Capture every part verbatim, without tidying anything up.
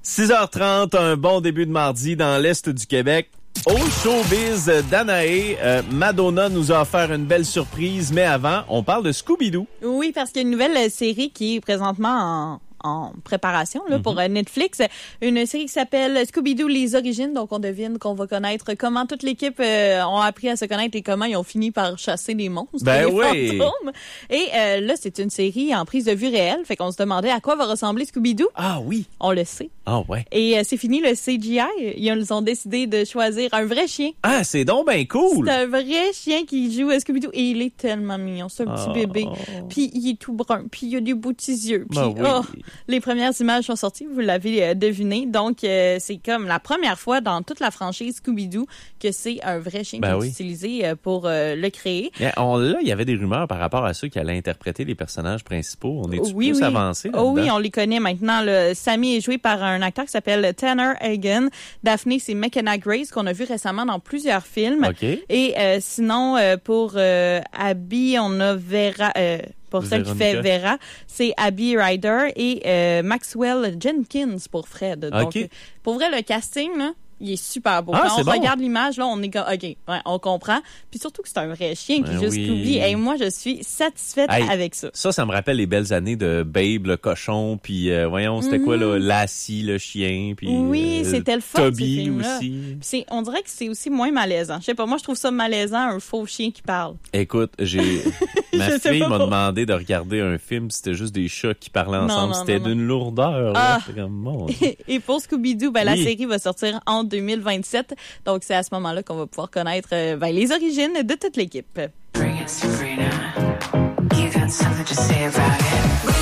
six heures trente, un bon début de mardi dans l'Est du Québec. Au showbiz d'Anaé, euh, Madonna nous a offert une belle surprise, mais avant, on parle de Scooby-Doo. Oui, parce qu'il y a une nouvelle série qui est présentement en... en préparation là, mm-hmm. pour euh, Netflix. Une série qui s'appelle Scooby-Doo, les origines. Donc, on devine qu'on va connaître comment toute l'équipe euh, ont appris à se connaître et comment ils ont fini par chasser des monstres, ben des oui. fantômes. Et euh, là, c'est une série en prise de vue réelle. Fait qu'on se demandait à quoi va ressembler Scooby-Doo. Ah oui. On le sait. Ah ouais. Et euh, c'est fini le C G I. Ils ont décidé de choisir un vrai chien. Ah, c'est donc ben cool. C'est un vrai chien qui joue à Scooby-Doo. Et il est tellement mignon. C'est un oh. petit bébé. Puis il est tout brun. Puis il a des beaux petits yeux. Puis ben oui. oh, les premières images sont sorties, vous l'avez euh, deviné. Donc, euh, c'est comme la première fois dans toute la franchise Scooby-Doo que c'est un vrai chien ben qui oui. est utilisé euh, pour euh, le créer. Yeah, on, là, il y avait des rumeurs par rapport à ceux qui allaient interpréter les personnages principaux. On est-tu oui, plus oui. avancé là-dedans? Oh oui, on les connaît maintenant. Là. Sammy est joué par un acteur qui s'appelle Tanner Hagen. Daphné, c'est McKenna Grace, qu'on a vu récemment dans plusieurs films. Okay. Et euh, sinon, euh, pour euh, Abby, on a Vera... Euh, Pour celle qui fait Vera, c'est Abby Ryder et euh, Maxwell Jenkins pour Fred. Donc, okay. pour vrai, le casting, là, il est super beau. Ah, Quand on bon. regarde l'image, là, on est comme, OK, ouais, on comprend. Puis surtout que c'est un vrai chien qui ben juste oui. Scooby. Et moi, je suis satisfaite hey, avec ça. Ça, ça me rappelle les belles années de Babe, le cochon, puis euh, voyons, c'était mm-hmm. quoi, là, Lassie, le chien, puis oui, euh, c'était le fun, Toby aussi. C'est, on dirait que c'est aussi moins malaisant. Je sais pas, moi, je trouve ça malaisant, un faux chien qui parle. Écoute, j'ai ma fille m'a demandé de regarder un film, c'était juste des chats qui parlaient ensemble. Non, non, c'était non, d'une non. lourdeur. Ah. Là. Comme, mon et, et pour Scooby-Doo, ben, oui. la série va sortir en deux mille vingt-sept. Donc, c'est à ce moment-là qu'on va pouvoir connaître euh, ben, les origines de toute l'équipe. Bring it, Sabrina. You got something to say about it.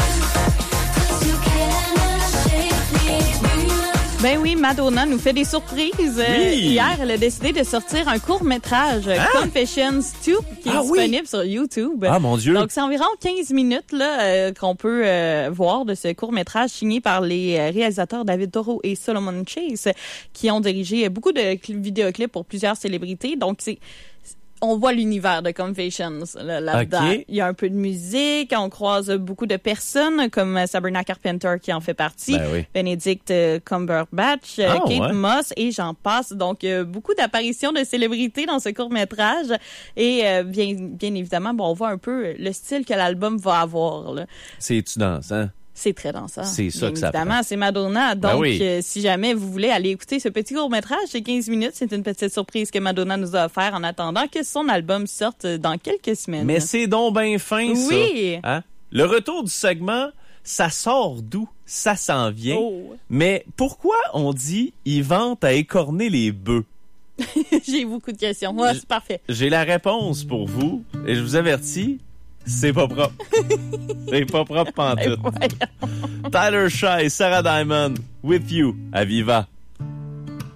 Ben oui, Madonna nous fait des surprises. Oui. Hier, elle a décidé de sortir un court-métrage, hein? Confessions deux, qui est ah, disponible oui. sur YouTube. Ah, mon Dieu! Donc, c'est environ quinze minutes là euh, qu'on peut euh, voir de ce court-métrage signé par les réalisateurs David Toro et Solomon Chase, qui ont dirigé beaucoup de vidéoclips pour plusieurs célébrités. Donc, c'est... on voit l'univers de Confessions là, là-dedans. Okay. Il y a un peu de musique, on croise beaucoup de personnes comme Sabrina Carpenter qui en fait partie, ben oui. Benedict Cumberbatch, ah, Kate ouais. Moss et j'en passe. Donc, euh, beaucoup d'apparitions de célébrités dans ce court-métrage. Et euh, bien, bien évidemment, bon, on voit un peu le style que l'album va avoir. Là. C'est-tu dansant? C'est très dansant. C'est ça que ça prend. Évidemment, c'est Madonna. Donc, ben oui. euh, si jamais vous voulez aller écouter ce petit court-métrage, c'est quinze minutes. C'est une petite surprise que Madonna nous a offert en attendant que son album sorte dans quelques semaines. Mais c'est donc bien fin, ça. Oui. Hein? Le retour du segment, ça sort d'où? Ça s'en vient. Oh. Mais pourquoi on dit « ils vantent à écorner les bœufs » ? J'ai beaucoup de questions. Ouais, c'est parfait. J'ai la réponse pour vous et je vous avertis, c'est pas propre. C'est pas propre pantoute. Tyler Shy, Sarah Diamond, With You, à Viva.